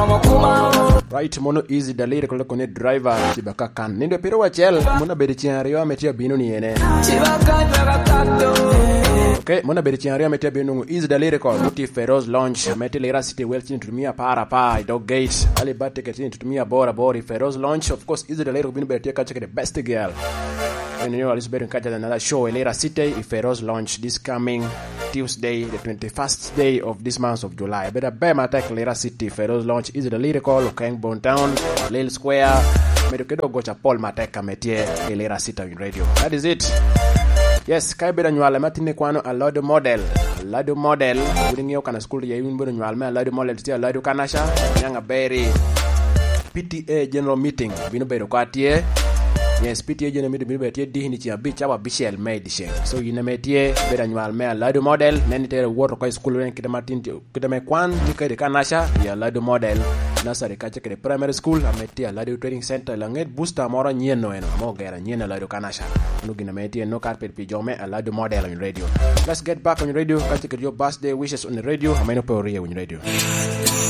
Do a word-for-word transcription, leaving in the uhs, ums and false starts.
Right, mono easy dalire kole kone driver chibaka kan. Nindo pero wachel, mona bedi chiario ametia binu ni ene. Okay, mona bedi chiario ametia binu easy dalire kole. Muti Feroz launch, ameti lera city welchin tutumia para pa, dog gate. Ali bate ketini tutumia bora bori. Feroz launch, of course, easy dalire kubinu bedi kacha the best girl. And you know, it's better catch another show. Lera city, Feroz launch this coming Tuesday, the twenty-first day of this month of July. Better bear my attack Lera City. Feroz launch is the lyrical Kangborn Town, Lil Square. Medokedo gocha Paul Mateka metie Lera City in radio. That is it. Yes, kai beda nywala matine kwano a lot model. A lot model. Udingi yo kana school ya yun beda nywala a lot model tia a lot kanasha. Nyanga berry P T A general meeting. Bino bedo kwa tie. Yes, P T A general meeting bino bedo tie dihini chia bicha wa bishel made sheng. So yina metie beda nywala me a lot model. Neni tere water kwa school wen kita matin kita me kwan nika de kanasha ya a lot model. Nasari kache kede primary school ametia a lot training center langet booster mora nyeno eno mo gera nyeno a lot kanasha. Nugina metie no carpet pijome a lot model on radio. Let's get back on radio. Kache kede your birthday wishes on the radio. Ameno pe orie on radio.